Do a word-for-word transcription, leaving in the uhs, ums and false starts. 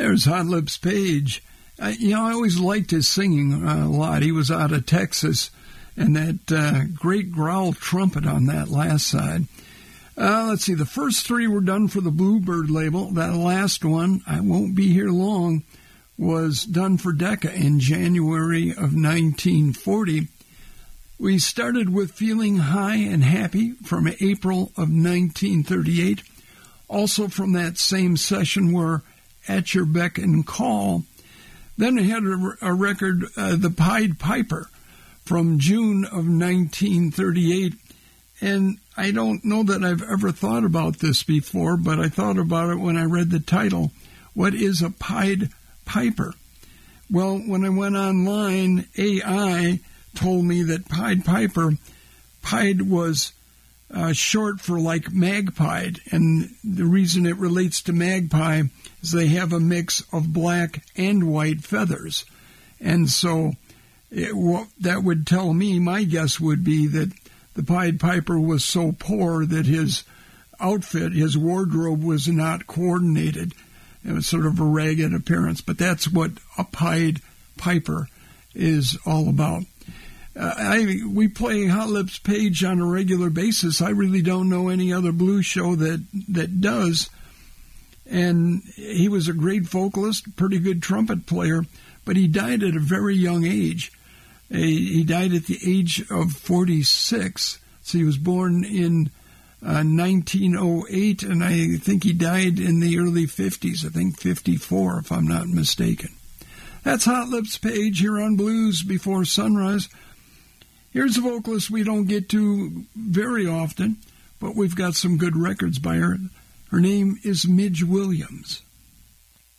There's Hot Lips Page. Uh, you know, I always liked his singing uh, a lot. He was out of Texas, and that uh, great growl trumpet on that last side. Uh, let's see, the first three were done for the Bluebird label. That last one, I Won't Be Here Long, was done for Decca in January of nineteen forty. We started with Feeling High and Happy from April of nineteen thirty-eight. Also from that same session were At Your Beck and Call. Then we had a, a record, uh, The Pied Piper, from June of nineteen thirty-eight. And I don't know that I've ever thought about this before, but I thought about it when I read the title. What is a Pied Piper? Well, when I went online, A I told me that Pied Piper, Pied was uh, short for like magpie, and the reason it relates to magpie is they have a mix of black and white feathers. And so it, well, that would tell me, my guess would be that the Pied Piper was so poor that his outfit, his wardrobe, was not coordinated. It was sort of a ragged appearance, but that's what a Pied Piper is all about. Uh, I we play Hot Lips Page on a regular basis. I really don't know any other blues show that, that does. And he was a great vocalist, pretty good trumpet player, but he died at a very young age. He died at the age of forty-six. So he was born in uh, nineteen oh eight, and I think he died in the early fifties. I think fifty-four, if I'm not mistaken. That's Hot Lips Page here on Blues Before Sunrise. Here's a vocalist we don't get to very often, but we've got some good records by her. Her name is Midge Williams.